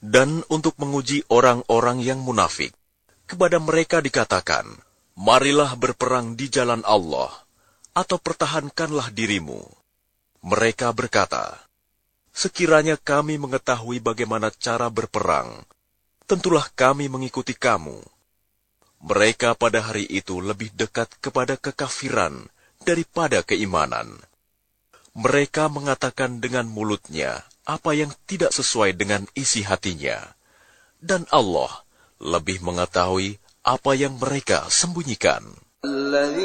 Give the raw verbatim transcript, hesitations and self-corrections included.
Dan untuk menguji orang-orang yang munafik, kepada mereka dikatakan, marilah berperang di jalan Allah, atau pertahankanlah dirimu. Mereka berkata, sekiranya kami mengetahui bagaimana cara berperang, tentulah kami mengikuti kamu. Mereka pada hari itu lebih dekat kepada kekafiran daripada keimanan. Mereka mengatakan dengan mulutnya apa yang tidak sesuai dengan isi hatinya, dan Allah lebih mengetahui apa yang mereka sembunyikan.